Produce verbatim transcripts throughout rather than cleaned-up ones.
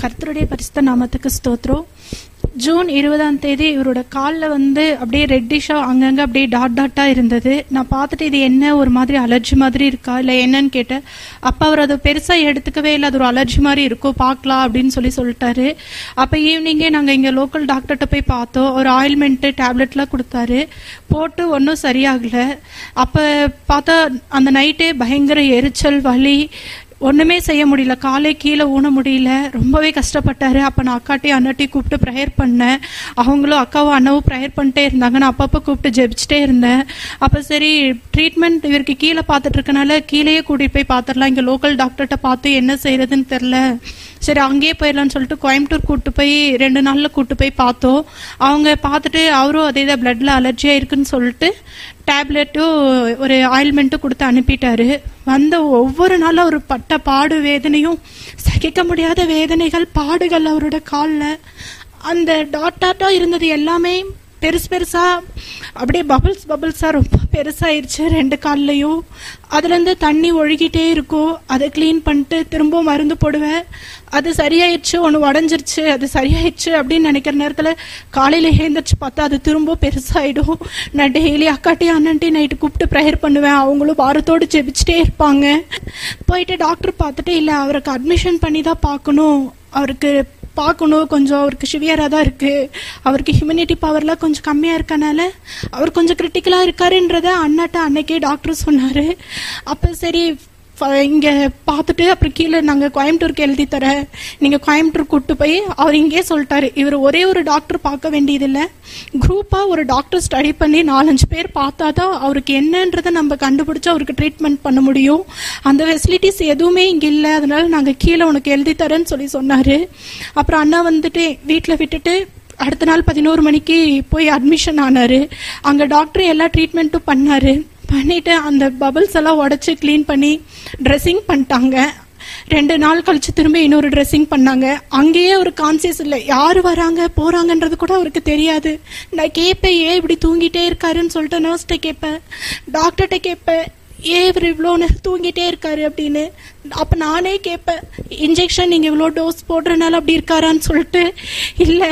கர்த்தருடைய பரிசுத்த நாமத்துக்கு ஸ்தோத்திரம். ஜூன் இருபதாம் தேதி இவரோட காலில் வந்து அப்படியே ரெட்டிஷா அங்கங்கே அப்படியே டாட் டாட்டாக இருந்தது. நான் பார்த்துட்டு இது என்ன ஒரு மாதிரி அலர்ஜி மாதிரி இருக்கா இல்லை என்னன்னு கேட்டேன். அப்போ அவர் அதை பெருசாக எடுத்துக்கவே இல்லை, அது ஒரு அலர்ஜி மாதிரி இருக்கும் பார்க்கலாம் அப்படின்னு சொல்லி சொல்லிட்டாரு. அப்போ ஈவினிங்கே நாங்கள் இங்கே லோக்கல் டாக்டர்கிட்ட போய் பார்த்தோம். ஒரு ஆயில்மெண்ட்டு டேப்லெட்லாம் கொடுத்தாரு, போட்டு ஒன்றும் சரியாகலை. அப்போ பார்த்தா அந்த நைட்டே பயங்கர எரிச்சல், வலி, ஒன்றுமே செய்ய முடியல, காலை கீழே ஊன முடியல, ரொம்பவே கஷ்டப்பட்டாரு. அப்போ நான் அக்காட்டையும் அண்ணாட்டையும் கூப்பிட்டு ப்ரேயர் பண்ணேன். அவங்களும் அக்காவும் அண்ணாவும் ப்ரேயர் பண்ணிட்டே இருந்தாங்க. நான் அப்பப்போ கூப்பிட்டு ஜெபிச்சுட்டே இருந்தேன். அப்போ சரி ட்ரீட்மெண்ட் இவருக்கு கீழே பார்த்துட்டு இருக்கனால கீழேயே கூட்டிகிட்டு போய் பார்த்துடலாம், இங்கே லோக்கல் டாக்டர்கிட்ட பார்த்து என்ன செய்யறதுன்னு தெரில, சரி அங்கேயே போயிடலான்னு சொல்லிட்டு கோயம்புத்தூர் கூப்பிட்டு போய் ரெண்டு நாளில் கூப்பிட்டு போய் பார்த்தோம். அவங்க பார்த்துட்டு அவரும் அதே தான் பிளட்ல அலர்ஜியாக இருக்குன்னு சொல்லிட்டு டேப்லெட்டும் ஒரு ஆயில்மெண்ட்டும் கொடுத்து அனுப்பிட்டாரு. வந்த ஒவ்வொரு நாளும் அவர் பட்ட பாடு வேதனையும் சகிக்க முடியாத வேதனைகள், பாடுகள் அவரோட காலில். அந்த டாட் டாட்டா இருந்தது எல்லாமே பெருசு பெருசா அப்படியே பபிள்ஸ் பபிள்ஸா ரொம்ப பெருசாயிருச்சு ரெண்டு கால்லையும். அதுலேருந்து தண்ணி ஒழுகிட்டே இருக்கும். அதை கிளீன் பண்ணிட்டு திரும்ப மருந்து போடுவேன். அது சரியாயிடுச்சு, ஒன்று உடஞ்சிருச்சு, அது சரியாயிடுச்சு அப்படின்னு நினைக்கிற நேரத்தில் காலையில் எழுந்திரிச்சு பார்த்தா அது திரும்ப பெருசாகிடும். நான் டெய்லி அக்காட்டையும் அண்ணன்ட்டையும் நைட்டு கூப்பிட்டு ப்ரேயர் பண்ணுவேன். அவங்களும் வாரத்தோடு ஜெபிச்சுட்டே இருப்பாங்க. போயிட்டு டாக்டர் பார்த்துட்டு இல்லை அவருக்கு அட்மிஷன் பண்ணி தான் பார்க்கணும், அவருக்கு பார்க்கணும், கொஞ்சம் அவருக்கு சிவியராக தான் இருக்குது, அவருக்கு ஹியூமனிட்டி பவர்லாம் கொஞ்சம் கம்மியாக இருக்கனால அவர் கொஞ்சம் கிரிட்டிக்கலாக இருக்காருன்றத அண்ணாட்ட அன்னைக்கே டாக்டர் சொன்னார். அப்போ சரி இங்கே பார்த்துட்டு அப்புறம் கீழே நாங்கள் கோயம்புத்தூருக்கு எழுதி தரேன், நீங்கள் கோயம்புத்தூர் கூப்பிட்டு போய் அவர் இங்கே சொல்லிட்டாரு. இவர் ஒரே ஒரு டாக்டர் பார்க்க வேண்டியதில்லை, குரூப்பாக ஒரு டாக்டர் ஸ்டடி பண்ணி நாலஞ்சு பேர் பார்த்தா தான் அவருக்கு என்னன்றதை நம்ம கண்டுபிடிச்சி அவருக்கு ட்ரீட்மெண்ட் பண்ண முடியும். அந்த ஃபெசிலிட்டிஸ் எதுவுமே இங்கே இல்லை, அதனால நாங்கள் கீழே உனக்கு எழுதி தரேன்னு சொல்லி சொன்னார். அப்புறம் அண்ணா வந்துட்டு வீட்டில் விட்டுட்டு அடுத்த நாள் பதினோரு மணிக்கு போய் அட்மிஷன் ஆனார். அங்கே டாக்டர் எல்லா ட்ரீட்மெண்ட்டும் பண்ணார். பண்ணிட்டு அந்த பபிள்ஸ் எல்லாம் உடச்சி க்ளீன் பண்ணி ட்ரெஸ்ஸிங் பண்ணிட்டாங்க. ரெண்டு நாள் கழிச்சு திரும்ப இன்னொரு ட்ரெஸ்ஸிங் பண்ணாங்க. அங்கேயே ஒரு கான்சியஸ் இல்லை, யார் வராங்க போறாங்கன்றது கூட அவருக்கு தெரியாது. நான் கேட்பேன் ஏன் இப்படி தூங்கிட்டே இருக்காருன்னு சொல்லிட்டு நர்ஸ்கிட்ட கேட்பேன், டாக்டர்கிட்ட கேட்பேன் ஏன் இவர் இவ்வளோ நேரம் தூங்கிட்டே இருக்காரு அப்படின்னு. அப்போ நானே கேட்பேன் இன்ஜெக்ஷன் நீங்கள் இவ்வளோ டோஸ் போடுறதுனால அப்படி இருக்காரான்னு சொல்லிட்டு, இல்லை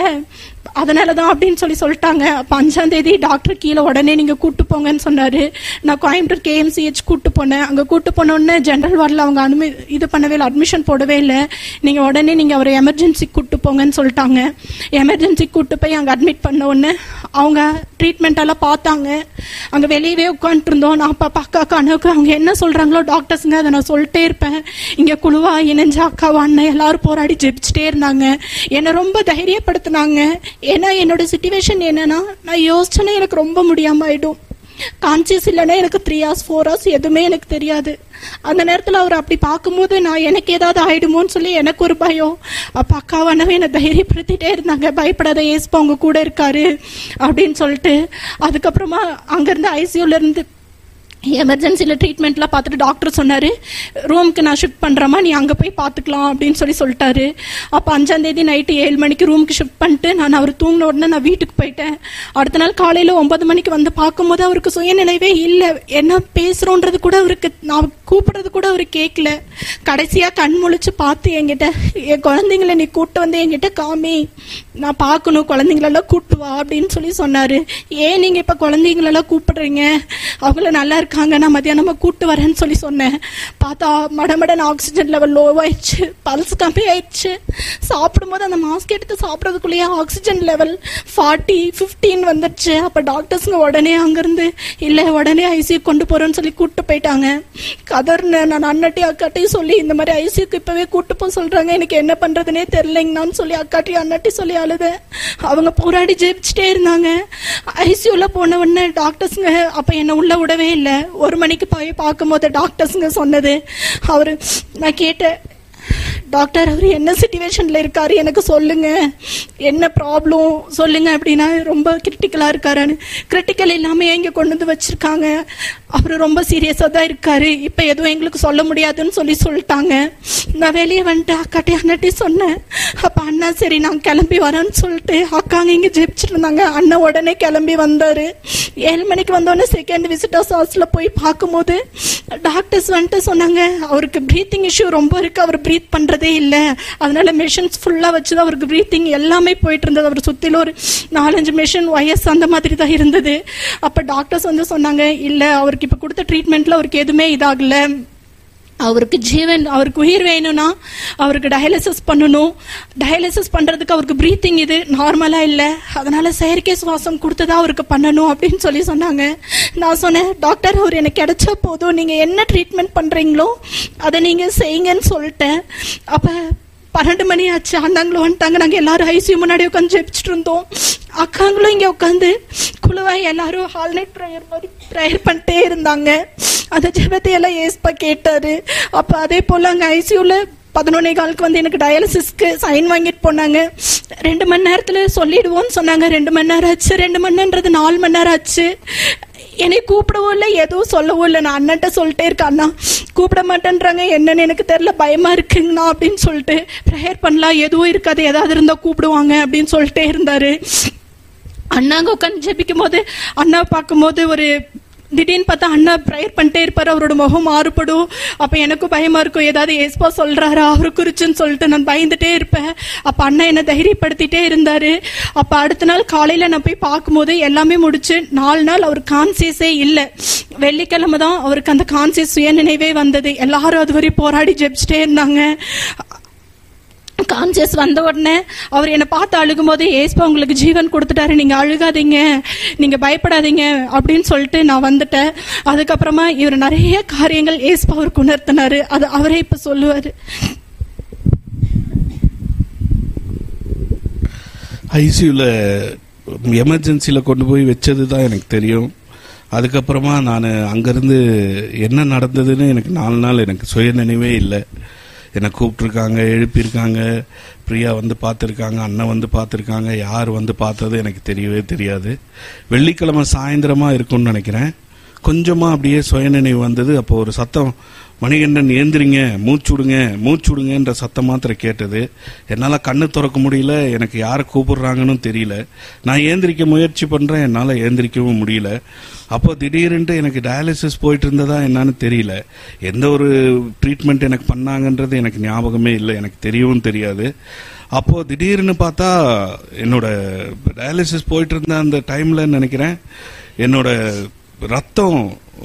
அதனால தான் அப்படின்னு சொல்லி சொல்லிட்டாங்க. அப்போ அஞ்சாம் தேதி டாக்டர் கீழே உடனே நீங்கள் கூப்பிட்டு போங்கன்னு சொன்னார். நான் கோயம்புத்தூர் கேஎம்சிஹெச் கூப்பிட்டு போனேன். அங்கே கூப்பிட்டு போனோடனே ஜென்ரல் வார்டில் அவங்க அனுமதி இது பண்ணவே இல்லை, அட்மிஷன் போடவே இல்லை. நீங்கள் உடனே நீங்கள் அவரை எமர்ஜென்சிக்கு கூப்பிட்டு போங்கன்னு சொல்லிட்டாங்க. எமர்ஜென்சிக்கு கூப்பிட்டு போய் அங்கே அட்மிட் பண்ண உடனே அவங்க ட்ரீட்மெண்ட்டெல்லாம் பார்த்தாங்க. அங்கே வெளியவே உட்காந்துருந்தோம். நான் அப்போ அக்காவுக்கு அண்ணாவுக்கு அவங்க என்ன சொல்கிறாங்களோ டாக்டர்ஸுங்க அதை நான் சொல்லிட்டே இருப்பேன். இங்கே குழுவா இணைஞ்ச அக்காவா அண்ணன் எல்லாரும் போராடி ஜெபிச்சுட்டே இருந்தாங்க, என்னை ரொம்ப தைரியப்படுத்தினாங்க. ஏன்னா என்னோட சிச்சுவேஷன் என்னன்னா நான் யோசிச்சேன்னா எனக்கு ரொம்ப முடியாம ஆயிடும். கான்சியஸ் இல்லைன்னா எனக்கு த்ரீ ஹவர்ஸ் ஃபோர் ஹவர்ஸ் எதுவுமே எனக்கு தெரியாது. அந்த நேரத்தில் அவர் அப்படி பார்க்கும்போது நான் எனக்கு ஏதாவது ஆயிடுமோன்னு சொல்லி எனக்கு ஒரு பயம். அப்போ அக்காவானவே என்னை தைரியப்படுத்திட்டே இருந்தாங்க, பயப்படாத ஏசுப்பா அவங்க கூட இருக்காரு அப்படின்னு சொல்லிட்டு. அதுக்கப்புறமா அங்கேருந்து ஐசியூல இருந்து எமர்ஜென்சியில் ட்ரீட்மெண்ட்லாம் பார்த்துட்டு டாக்டர் சொன்னார் ரூமுக்கு நான் ஷிஃப்ட் பண்ணுறேம்மா, நீ அங்கே போய் பார்த்துக்கலாம் அப்படின்னு சொல்லி சொல்லிட்டாரு. அப்போ அஞ்சாந்தேதி நைட்டு ஏழு மணிக்கு ரூமுக்கு ஷிஃப்ட் பண்ணிட்டு நான் அவர் தூங்கின உடனே நான் வீட்டுக்கு போயிட்டேன். அடுத்த நாள் காலையில் ஒன்பது மணிக்கு வந்து பார்க்கும்போது அவருக்கு சுயநினைவே இல்லை, என்ன பேசுகிறோன்றது கூட அவருக்கு, நான் கூப்பிடுறது கூட அவர் கேட்கல. கடைசியாக கண் முழிச்சு பார்த்து என்கிட்ட என் குழந்தைங்களை நீ கூப்பிட்டு வந்து என்கிட்ட காமி, நான் பார்க்கணும், குழந்தைங்களெல்லாம் கூப்பிட்டு வா அப்படின்னு சொல்லி சொன்னார். ஏன் நீங்கள் இப்போ குழந்தைங்களெல்லாம் கூப்பிடுறீங்க, அவங்கள நல்லா இருக்கு இருக்காங்க, நான் மத்தியானமா கூட்டு வரேன்னு சொல்லி சொன்னேன். பார்த்தா மடமடன் ஆக்சிஜன் லெவல் லோ ஆயிடுச்சு, பல்ஸ் கம்மி ஆயிடுச்சு. சாப்பிடும்போது அந்த மாஸ்க் எடுத்து சாப்பிட்றதுக்குள்ளேயே ஆக்சிஜன் லெவல் ஃபார்ட்டி ஃபிஃப்டீன் வந்துடுச்சு. அப்போ டாக்டர்ஸுங்க உடனே அங்கேருந்து இல்லை உடனே ஐசியூ கொண்டு போகிறோன்னு சொல்லி கூப்பிட்டு போயிட்டாங்க. கதர்னு நான் அண்ணாட்டையும் அக்காட்டையும் சொல்லி இந்த மாதிரி ஐசியூக்கு இப்போவே கூப்பிட்டு போக சொல்கிறாங்க, எனக்கு என்ன பண்ணுறதுனே தெரிலைங்கன்னு சொல்லி அக்காட்டையும் அண்ணாட்டையும் சொல்லி அழுதேன். அவங்க போராடி ஜெயிச்சுட்டே இருந்தாங்க. ஐசியூவில் போன உடனே டாக்டர்ஸுங்க அப்போ என்னை உள்ள விடவே இல்லை. ஒரு மணிக்கு போய் பார்க்கும்போது டாக்டர்ஸுங்க சொன்னது, அவரு நான் கேட்டேன் டாக்டர் அவர் என்ன சிச்சுவேஷன்ல இருக்காரு எனக்கு சொல்லுங்க, என்ன ப்ராப்ளம் சொல்லுங்க அப்படின்னா, ரொம்ப கிரிட்டிக்கலா இருக்காருன்னு. கிரிட்டிக்கல் இல்லாம இங்க கொண்டு வந்து வச்சிருக்காங்க, அவரு ரொம்ப சீரியஸா தான் இருக்காரு, இப்ப எதுவும் எங்களுக்கு சொல்ல முடியாதுன்னு சொல்லி சொல்லிட்டாங்க. நான் வெளியே வந்துட்டு அக்காட்டி அண்ணாட்டி சொன்னேன். அப்ப அண்ணா சரி நான் கிளம்பி வரேன்னு சொல்லிட்டு அக்காங்க இங்க ஜெபிச்சுட்டு இருந்தாங்க. அண்ணா உடனே கிளம்பி வந்தாரு. ஏழு மணிக்கு வந்தோடனே செகண்ட் விசிட்டர்ஸ் ஹவுஸ்ல போய் பார்க்கும்போது டாக்டர்ஸ் வந்துட்டு சொன்னாங்க அவருக்கு பிரீத்திங் இஷ்யூ ரொம்ப இருக்கு, அவர் பிரீத் பண்றது இருந்ததே இல்லை. அதனால மெஷின்ஸ் ஃபுல்லா வச்சுதான் அவருக்கு பிரீத்திங் எல்லாமே போயிட்டு இருந்தது. அவர் சுத்தில ஒரு நாலஞ்சு மெஷின் வயசு அந்த மாதிரி தான் இருந்தது. அப்ப டாக்டர்ஸ் வந்து சொன்னாங்க, இல்ல அவருக்கு இப்ப கொடுத்த ட்ரீட்மெண்ட்ல அவருக்கு எதுவுமே இதாகல, அவருக்கு ஜீவன், அவருக்கு உயிர் வேணும்னா அவருக்கு டயாலிசிஸ் பண்ணணும். டயாலிசிஸ் பண்றதுக்கு அவருக்கு பிரீத்திங் இது நார்மலா இல்லை, அதனால செயற்கை சுவாசம் கொடுத்துதான் அவருக்கு பண்ணணும் அப்படின்னு சொல்லி சொன்னாங்க. நான் சொன்னேன், டாக்டர் அவர் எனக்கு கிடைச்சா போதும், நீங்க என்ன ட்ரீட்மெண்ட் பண்றீங்களோ அதை நீங்க செய்யுங்கன்னு சொல்லிட்டேன். அப்ப பன்னெண்டு மணி ஆச்சு, அண்ணாங்களும் வந்துட்டாங்க. நாங்கள் எல்லாரும் ஐசியூ முன்னாடி உட்காந்து ஜெபிச்சுட்டு இருந்தோம். அக்காங்களும் இங்கே உட்காந்து குழுவாய் எல்லாரும் ஹால் நைட் ப்ரேயர் மாதிரி ப்ரேயர் பண்ணிட்டே இருந்தாங்க. அந்த ஜெபத்தை எல்லாம் ஏஸ்பா கேட்டாரு. அப்போ அதே போல் அங்கே ஐசியூவில் பதினொன்னே காலுக்கு வந்து எனக்கு டயாலிசிஸ்க்கு சைன் வாங்கிட்டு போனாங்க. ரெண்டு மணி நேரத்தில் சொல்லிடுவோன்னு சொன்னாங்க. ரெண்டு மணி நேரம் ஆச்சு, ரெண்டு மணி நேரன்றது நாலு மணி நேரம் ஆச்சு. என்னை கூப்பிடவும் இல்லை, எதுவும் சொல்லவும் இல்லை. நான் அண்ணன்ட்ட சொல்லிட்டே இருக்கேன், அண்ணா கூப்பிட மாட்டேன்றாங்க, என்னன்னு எனக்கு தெரியல, பயமா இருக்குங்கண்ணா அப்படின்னு சொல்லிட்டு. ப்ரேயர் பண்ணலாம், எதுவும் இருக்காது, ஏதாவது இருந்தா கூப்பிடுவாங்க அப்படின்னு சொல்லிட்டே இருந்தாரு. அண்ணாங்க உட்காந்து ஜெபிக்கும் போது அண்ணா பார்க்கும்போது ஒரு திடீர்னு பார்த்தா அண்ணா ப்ரேயர் பண்ணிட்டே இருப்பாரு, அவரோட முகம் மாறுபடும். அப்ப எனக்கும் பயமா இருக்கும், ஏதாவது ஏஸ்பா சொல்றாரா அவரு குறிச்சுன்னு சொல்லிட்டு நான் பயந்துட்டே இருப்பேன். அப்ப அண்ணா என்ன தைரியப்படுத்திட்டே இருந்தாரு. அப்ப அடுத்த நாள் காலையில நான் போய் பார்க்கும்போது எல்லாமே முடிச்சு நாலு நாள் அவர் கான்சியஸே இல்லை. வெள்ளிக்கிழமை தான் அவருக்கு அந்த கான்சியஸ் சுய நினைவே வந்தது. எல்லாரும் அது வரை போராடி ஜெபிச்சுட்டே இருந்தாங்க. கான்சியஸ் வந்த உடனே அவர் என்னை பார்த்து அழுகும் போது, ஏஸ்பா உங்களுக்கு ஜீவன் கொடுத்துட்டாரு, நீங்க அழுகாதீங்க, நீங்க பயப்படாதீங்க அப்படின்னு சொல்லிட்டு நான் வந்துட்டேன். அதுக்கப்புறமா இவர் நிறைய காரியங்கள் ஏஸ்பா அவருக்கு உணர்த்தினாரு. அது அவரே இப்ப சொல்லுவாரு. ஐசியூல எமர்ஜென்சியில கொண்டு போய் வச்சது தான் எனக்கு தெரியும். அதுக்கப்புறமா நான் அங்கிருந்து என்ன நடந்ததுன்னு எனக்கு நாலு நாள் எனக்கு சுய நினைவே இல்லை. என்னை கூப்பிட்டுருக்காங்க, எழுப்பியிருக்காங்க, பிரியா வந்து பார்த்துருக்காங்க, அண்ணன் வந்து பார்த்துருக்காங்க, யார் வந்து பார்த்தது எனக்கு தெரியவே தெரியாது. வெள்ளிக்கிழமை சாயந்தரமாக இருக்கும்னு நினைக்கிறேன். கொஞ்சமாக அப்படியே சுயநினைவு வந்தது. அப்போ ஒரு சத்தம், மணிகண்டன் ஏந்திரிங்க, மூச்சு விடுங்க மூச்சு விடுங்கன்ற சத்தம் மாத்திரம் கேட்டது. என்னால் கண்ணு திறக்க முடியல, எனக்கு யாரை கூப்பிடுறாங்கன்னு தெரியல. நான் ஏந்திரிக்க முயற்சி பண்ணுறேன், என்னால் ஏந்திரிக்கவும் முடியல. அப்போ திடீர்னுட்டு எனக்கு டயாலிசிஸ் போயிட்டு இருந்ததா என்னன்னு தெரியல. எந்த ஒரு ட்ரீட்மெண்ட் எனக்கு பண்ணாங்கன்றது எனக்கு ஞாபகமே இல்லை, எனக்கு தெரியவும் தெரியாது. அப்போ திடீர்னு பார்த்தா என்னோட டயாலிசிஸ் போயிட்டு இருந்த அந்த டைம்ல நினைக்கிறேன், என்னோட ரத்தம்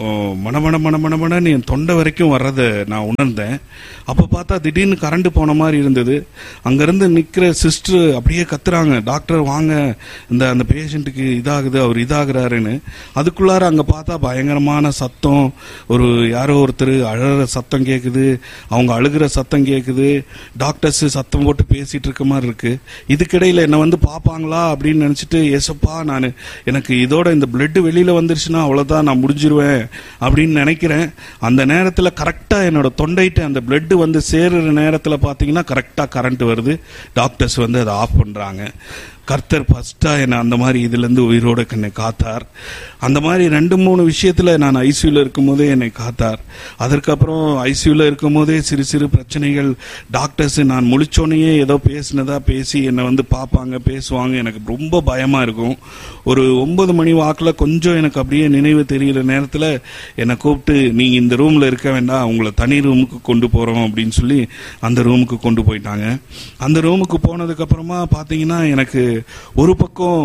மணமண மணமணமணன்னு என் தொண்டை வரைக்கும் வர்றதை நான் உணர்ந்தேன். அப்போ பார்த்தா திடீர்னு கரண்ட் போன மாதிரி இருந்தது. அங்கேருந்து நிற்கிற சிஸ்டர் அப்படியே கத்துறாங்க, டாக்டர் வாங்க, இந்த அந்த பேஷண்ட்டுக்கு இதாகுது, அவர் இதாகிறாருன்னு. அதுக்குள்ளார அங்கே பார்த்தா பயங்கரமான சத்தம், ஒரு யாரோ ஒருத்தர் அழகிற சத்தம் கேட்குது, அவங்க அழுகிற சத்தம் கேட்குது, டாக்டர்ஸ் சத்தம் போட்டு பேசிட்டு இருக்க மாதிரி இருக்கு. இதுக்கிடையில் என்னை வந்து பார்ப்பாங்களா அப்படின்னு நினச்சிட்டு, ஏசப்பா நான் எனக்கு இதோட இந்த பிளட் வெளியில் வந்துருச்சுன்னா அவ்வளோதான், நான் முடிஞ்சிருவேன் அப்படின்னு நினைக்கிறேன். அந்த நேரத்தில் கரெக்டா என்னோட தொண்டைட்டு அந்த பிளட் வந்து சேருற நேரத்தில் பார்த்தீங்கன்னா கரெக்டா கரண்ட் வருது. டாக்டர்ஸ் வந்து அதை ஆஃப் பண்றாங்க. கர்த்தர் ஃபர்ஸ்டா என்னை அந்த மாதிரி இதுல இருந்து உயிரோட என்னை காத்தார். அந்த மாதிரி ரெண்டு மூணு விஷயத்துல நான் ஐசியூல இருக்கும் போதே என்னை காத்தார். அதற்கப்புறம் ஐசியூல இருக்கும் போதே சிறு சிறு பிரச்சனைகள், டாக்டர்ஸ் நான் முழிச்சோனையே ஏதோ பேசினதா பேசி என்னை வந்து பார்ப்பாங்க, பேசுவாங்க. எனக்கு ரொம்ப பயமா இருக்கும். ஒரு ஒன்பது மணி வாக்குல கொஞ்சம் எனக்கு அப்படியே நினைவு தெரிகிற நேரத்துல என்னை கூப்பிட்டு, நீங்க இந்த ரூம்ல இருக்க வேண்டாம், உங்களை தனி ரூமுக்கு கொண்டு போறோம் அப்படின்னு சொல்லி அந்த ரூமுக்கு கொண்டு போயிட்டாங்க. அந்த ரூமுக்கு போனதுக்கு அப்புறமா பாத்தீங்கன்னா எனக்கு ஒரு பக்கம்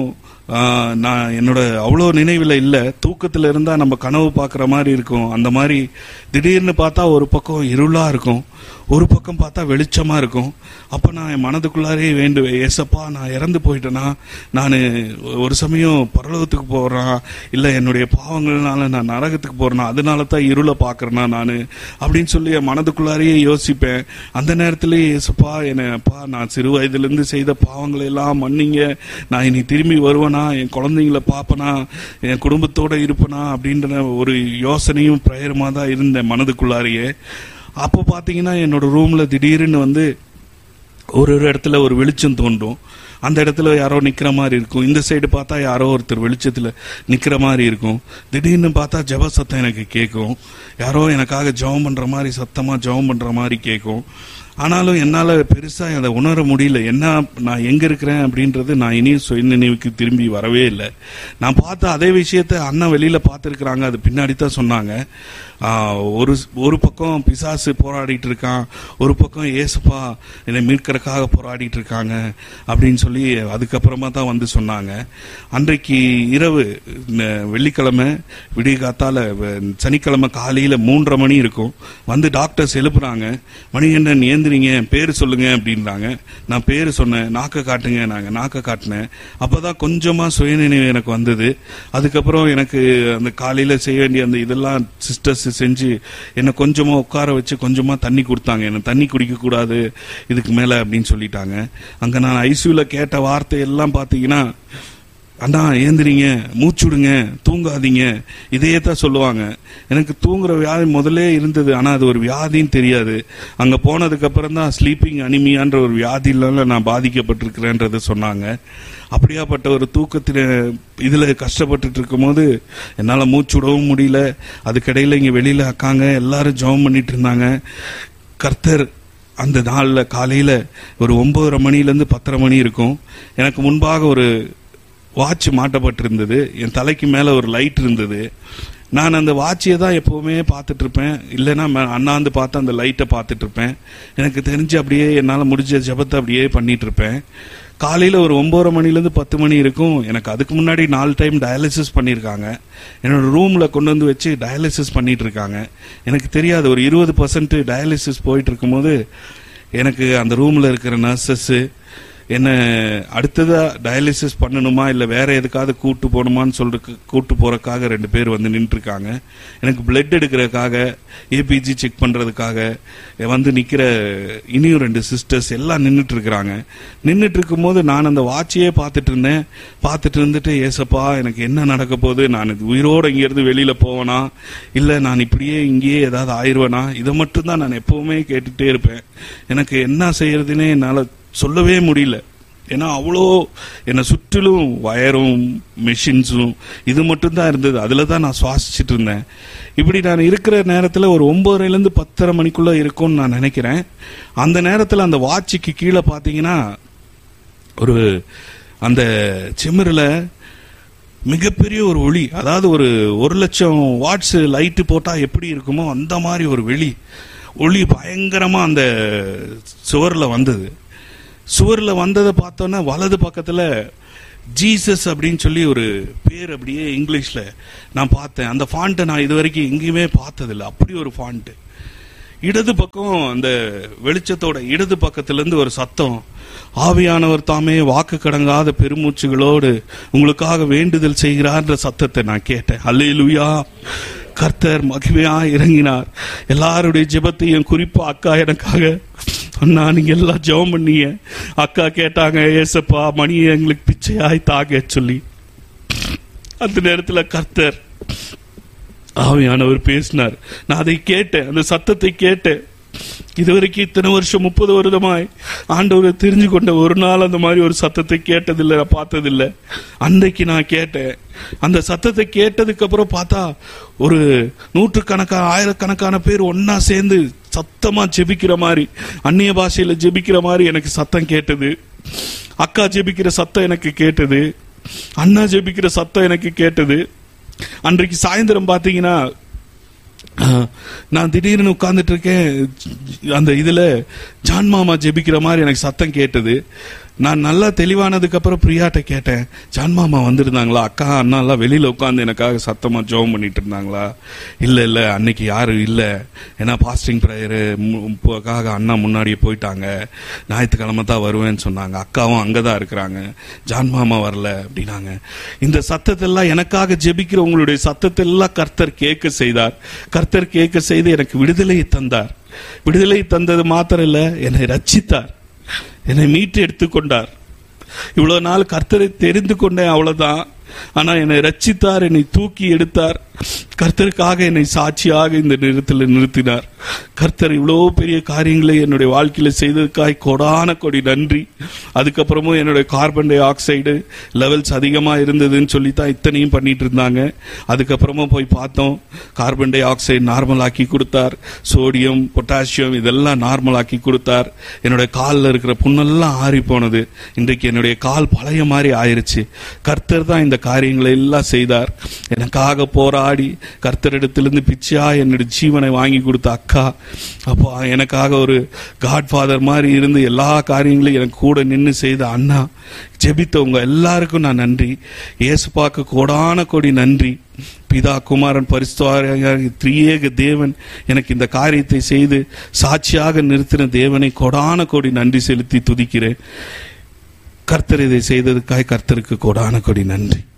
நான் என்னோட அவ்வளோ நினைவில் இல்லை, தூக்கத்தில் இருந்தால் நம்ம கனவு பார்க்குற மாதிரி இருக்கும். அந்த மாதிரி திடீர்னு பார்த்தா ஒரு பக்கம் இருளா இருக்கும், ஒரு பக்கம் பார்த்தா வெளிச்சமா இருக்கும். அப்போ நான் என் மனதுக்குள்ளாரே வேண்டுவேன், ஏசப்பா நான் இறந்து போயிட்டேன்னா, நான் ஒரு சமயம் பரலோகத்துக்கு போறேன், இல்லை என்னுடைய பாவங்கள்னால நான் நரகத்துக்கு போறேன்னா, அதனால தான் இருளை பார்க்கறேன்னா நான் அப்படின்னு சொல்லி என் மனதுக்குள்ளாரையே யோசிப்பேன். அந்த நேரத்திலேயே ஏசப்பா என்னப்பா, நான் சிறு வயதுலேருந்து செய்த பாவங்களை எல்லாம் மன்னிங்க, நான் இனி திரும்பி வருவேனா, என் குழந்தைங்களை பார்ப்பனா, என் குடும்பத்தோட இருப்பனா அப்படின்ற ஒரு யோசனையும் பிரேயருமா தான் இருந்தேன் மனதுக்குள்ளாரையே. அப்போ பார்த்தீங்கன்னா என்னோட ரூம்ல திடீர்னு வந்து ஒரு ஒரு இடத்துல ஒரு வெளிச்சம் தோன்றும். அந்த இடத்துல யாரோ நிக்கிற மாதிரி இருக்கும், இந்த சைடு பார்த்தா யாரோ ஒருத்தர் வெளிச்சத்துல நிக்கிற மாதிரி இருக்கும். திடீர்னு பார்த்தா ஜெப சத்தம் எனக்கு கேட்கும், யாரோ எனக்காக ஜெபம் பண்ற மாதிரி சத்தமா ஜெபம் பண்ற மாதிரி கேட்கும். ஆனாலும் என்னால் பெருசாக அதை உணர முடியல, என்ன நான் எங்கே இருக்கிறேன் அப்படின்றது நான் இனியும் சுய நினைவுக்கு திரும்பி வரவே இல்லை. நான் பார்த்த அதே விஷயத்த அண்ணன் வெளியில் பார்த்துருக்குறாங்க, அது பின்னாடி தான் சொன்னாங்க. ஒரு ஒரு பக்கம் பிசாசு போராடிட்டு இருக்கான், ஒரு பக்கம் ஏசப்பா என்னை மீட்கறதுக்காக போராடிட்டு இருக்காங்க அப்படின்னு சொல்லி அதுக்கப்புறமா தான் வந்து சொன்னாங்க. அன்றைக்கு இரவு வெள்ளிக்கிழமை விடிய காத்தால சனிக்கிழமை காலையில மூன்றரை மணி இருக்கும். வந்து டாக்டர்ஸ் எழுப்புறாங்க, மணி என்ன ஏந்திரிங்க, பேரு சொல்லுங்க அப்படின்றாங்க. நான் பேரு சொன்னேன். நாக்க காட்டுங்க, நாங்க நாக்க காட்டினேன். அப்பதான் கொஞ்சமா சுயநினைவு எனக்கு வந்தது. அதுக்கப்புறம் எனக்கு அந்த காலையில செய்ய வேண்டிய அந்த இதெல்லாம் சிஸ்டர்ஸ் செஞ்சு என்ன கொஞ்சமா உட்கார வச்சு கொஞ்சமா தண்ணி கொடுத்தாங்க. என்ன தண்ணி குடிக்க கூடாது இதுக்கு மேல அப்படின்னு சொல்லிட்டாங்க. அங்க நான் ஐசியூல கேட்ட வார்த்தை எல்லாம் பாத்தீங்கன்னா, அண்ணா ஏந்திரிங்க, மூச்சு விடுங்க, தூங்காதீங்க, இதையே தான் சொல்லுவாங்க. எனக்கு தூங்குற வியாதி முதலே இருந்தது, ஆனா அது ஒரு வியாதின்னு தெரியாது. அங்க போனதுக்கு அப்புறம் தான் ஸ்லீப்பிங் அனிமியான்ற ஒரு வியாதியில நான் பாதிக்கப்பட்டிருக்கிறேன்றத சொன்னாங்க. அப்படியாப்பட்ட ஒரு தூக்கத்தில் இதுல கஷ்டப்பட்டு இருக்கும் போது என்னால மூச்சு விடவும் முடியல. அதுக்கடையில இங்க வெளியில அக்காங்க எல்லாரும் ஜெபம் பண்ணிட்டு இருந்தாங்க. கர்த்தர் அந்த நாள்ல காலையில ஒரு ஒன்பதரை மணில இருந்து பத்தரை மணி இருக்கும். எனக்கு முன்பாக ஒரு வாட்ச் மாட்டப்பட்டிருந்தது. என் தலைக்கு மேல ஒரு லைட் இருந்தது. நான் அந்த வாட்சியை தான் எப்பவுமே பார்த்துட்டு இருப்பேன். இல்லைன்னா அண்ணாந்து பார்த்து அந்த லைட்டை பார்த்துட்டு இருப்பேன். எனக்கு தெரிஞ்சு அப்படியே என்னால் முடிஞ்ச ஜபத்தை அப்படியே பண்ணிட்டு இருப்பேன். காலையில ஒரு ஒன்பதரை மணில இருந்து பத்து மணி இருக்கும். எனக்கு அதுக்கு முன்னாடி நாலு டைம் டயாலிசிஸ் பண்ணியிருக்காங்க. என்னோட ரூம்ல கொண்டு வந்து வச்சு டயாலிசிஸ் பண்ணிட்டு இருக்காங்க. எனக்கு தெரியாது, ஒரு இருபது பர்சன்ட் டயாலிசிஸ் போயிட்டு இருக்கும்போது எனக்கு அந்த ரூம்ல இருக்கிற நர்சஸ் என்ன அடுத்ததா டயாலிசிஸ் பண்ணணுமா இல்ல வேற எதுக்காவது கூட்டு போகணுமான்னு சொல்ற கூட்டு போறதுக்காக ரெண்டு பேர் வந்து நின்று இருக்காங்க. எனக்கு பிளட் எடுக்கிறதுக்காக, ஏபிஜி செக் பண்றதுக்காக வந்து நிக்கிற இனியும் ரெண்டு சிஸ்டர்ஸ் எல்லாம் நின்றுட்டு இருக்கிறாங்க. நின்றுட்டு இருக்கும் போது நான் அந்த வாட்சியே பார்த்துட்டு இருந்தேன். பார்த்துட்டு இருந்துட்டு, ஏசப்பா எனக்கு என்ன நடக்க போகுது, நான் உயிரோட இங்க இருந்து வெளியில போவேனா இல்ல நான் இப்படியே இங்கேயே ஏதாவது ஆயிடுவேனா, இதை மட்டும் தான் நான் எப்பவுமே கேட்டுட்டே இருப்பேன். எனக்கு என்ன செய்யறதுன்னே என்னால சொல்லவே முடியல. ஏன்னா அவ்வளோ என்னை சுற்றிலும் வயரும் மெஷின்ஸும் இது மட்டும் தான் இருந்தது. அதுல தான் நான் சுவாசிச்சுட்டு இருந்தேன். இப்படி நான் இருக்கிற நேரத்தில் ஒரு ஒன்பதுல இருந்து பத்தரை மணிக்குள்ள இருக்கும்னு நான் நினைக்கிறேன். அந்த நேரத்தில் அந்த வாட்சிக்கு கீழே பார்த்தீங்கன்னா ஒரு அந்த சிமிரில் மிகப்பெரிய ஒரு ஒளி, அதாவது ஒரு ஒரு லட்சம் வாட்ஸ் லைட்டு போட்டா எப்படி இருக்குமோ அந்த மாதிரி ஒரு வெளி ஒளி பயங்கரமா அந்த சுவர்ல வந்தது. சுவர்ல வந்ததை பார்த்தோன்னா வலது பக்கத்துல ஜீசஸ் அப்படின்னு சொல்லி ஒரு பேர் அப்படியே இங்கிலீஷ்ல நான் பார்த்தேன். அந்த ஃபாண்ட்டை நான் இது வரைக்கும் எங்கேயுமே பார்த்ததில்லை. அப்படி ஒரு ஃபாண்ட். இடது பக்கம் அந்த வெளிச்சத்தோட இடது பக்கத்துல இருந்து ஒரு சத்தம், ஆவியானவர் தாமே வாக்கு கடங்காத பெருமூச்சுகளோடு உங்களுக்காக வேண்டுதல் செய்கிறார்ன்ற சத்தத்தை நான் கேட்டேன். அல்லேலூயா. கர்த்தர் மகிமையா இறங்கினார். எல்லாருடைய ஜெபத்தையும், குறிப்பா அக்கா எனக்காக, அண்ணா நீங்க எல்லாம் ஜெபம் பண்ணீங்க, அக்கா கேட்டாங்க ஏசப்பா மணியை எங்களுக்கு பிச்சையாய் தாங்க சொல்லி. அந்த நேரத்தில் கர்த்தர் ஆவியானவர் பேசினார். நான் அதை கேட்டேன், அந்த சத்தத்தை கேட்டேன். இதுவரைக்கும் இத்தனை வருஷம் முப்பது வருடமாய் ஆண்டவரை தெரிஞ்சு கொண்ட ஒரு நாள் அந்த மாதிரி ஒரு சத்தத்தை கேட்டதில்லை, நான் பார்த்ததில்லை. அன்றைக்கு நான் கேட்டேன். அந்த சத்தத்தை கேட்டதுக்கு அப்புறம் பார்த்தா ஒரு நூற்றுக்கணக்கான ஆயிரக்கணக்கான பேர் ஒன்னா சேர்ந்து சத்தமா ஜெபிக்கிற மாதிரி, அந்நிய பாஷையில ஜெபிக்கிற மாதிரி எனக்கு சத்தம் கேட்டது. அக்கா ஜெபிக்கிற சத்தம் எனக்கு கேட்டது. அண்ணா ஜெபிக்கிற சத்தம் எனக்கு கேட்டது. அன்றைக்கு சாயந்தரம் பாத்தீங்கன்னா நான் திடீர்னு உட்கார்ந்துட்டு இருக்கேன். அந்த இதுல ஜான் மாமா ஜெபிக்கிற மாதிரி எனக்கு சத்தம் கேட்டது. நான் நல்லா தெளிவானதுக்கு அப்புறம் பிரியாட்ட கேட்டேன், ஜான் மாமா வந்திருந்தாங்களா, அக்கா அண்ணா எல்லாம் வெளியில உட்காந்து எனக்காக சத்தமா ஜெபம் பண்ணிட்டு இருந்தாங்களா? இல்ல இல்ல அன்னைக்கு யாரும் இல்ல, ஏன்னா பாஸ்டிங் ப்ரேயருக்காக அண்ணா முன்னாடியே போயிட்டாங்க, ஞாயிற்றுக்கிழமை தான் வருவேன்னு சொன்னாங்க, அக்காவும் அங்கதான் இருக்கிறாங்க, ஜான் மாமா வரல அப்படின்னாங்க. இந்த சத்தத்தெல்லாம் எனக்காக ஜெபிக்கிற உங்களுடைய சத்தத்தெல்லாம் கர்த்தர் கேட்க செய்தார். கர்த்தர் கேட்க செய்து எனக்கு விடுதலையை தந்தார். விடுதலை தந்தது மாத்திரம் இல்ல, என்னை ரட்சித்தார், என்னை மீட்டு எடுத்துக்கொண்டார். இவ்வளவு நாள் கர்த்தரை தெரிந்து கொண்டேன், அவ்வளவுதான். ஆனா என்னை ரட்சித்தார், என்னை தூக்கி எடுத்தார். கர்த்தருக்காக என்னை சாட்சியாக இந்த நேரத்தில் நிறுத்தினார். கர்த்தர் இவ்வளவு பெரிய காரியங்களை என்னுடைய வாழ்க்கையில செய்ததுக்காய் கொடான கொடி நன்றி. அதுக்கப்புறமும் என்னுடைய கார்பன் டை ஆக்சைடு லெவல்ஸ் அதிகமா இருந்ததுன்னு சொல்லித்தான் இத்தனையும் பண்ணிட்டு இருந்தாங்க. அதுக்கப்புறமும் போய் பார்த்தோம், கார்பன் டை ஆக்சைடு நார்மல் ஆக்கி கொடுத்தார், சோடியம் பொட்டாசியம் இதெல்லாம் நார்மல் ஆக்கி கொடுத்தார். என்னுடைய காலில் இருக்கிற புண்ணெல்லாம் ஆறி போனது. இன்றைக்கு என்னுடைய கால் பழைய மாதிரி ஆயிருச்சு. கர்த்தர் தான் இந்த காரியங்களை எல்லாம் செய்தார். எனக்காக போராடி கர்த்தரிடத்திலிருந்து பிச்சையா என்னுடைய ஜீவனை வாங்கி கொடுத்த அக்கா, அப்போ எனக்காக ஒரு காட்ஃபாதர் மாதிரி இருந்து எல்லா காரியங்களையும் எனக்கு கூட நின்று செய்த அண்ணா, ஜெபித்தவங்க எல்லாருக்கும் நான் நன்றி. இயேசுப்பாக்கு கோடான கோடி நன்றி. பிதா, குமாரன், பரிசுத்த திரியேக தேவன் எனக்கு இந்த காரியத்தை செய்து சாட்சியாக நிறுத்தின தேவனை கோடான கோடி நன்றி செலுத்தி துதிக்கிறேன். கர்த்தர் இதை செய்ததுக்காய் கர்த்தருக்கு கோடான கோடி நன்றி.